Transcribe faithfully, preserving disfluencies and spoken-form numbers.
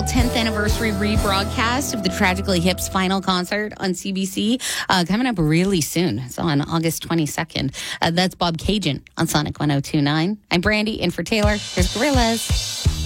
special tenth anniversary rebroadcast of the Tragically Hip's final concert on C B C uh, coming up really soon. It's on August twenty-second. Uh, that's Bob Cajun on Sonic one oh two point nine. I'm Brandy, in for Taylor. Here's Gorillaz.